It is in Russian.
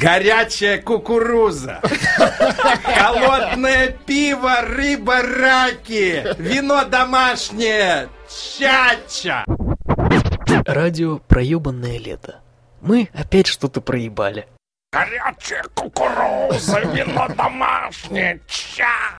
Горячая кукуруза. Холодное пиво, рыба, раки. Вино домашнее. Чача. Радио «Проебанное лето». Мы опять что-то проебали. Горячая кукуруза, вино домашнее. Ча.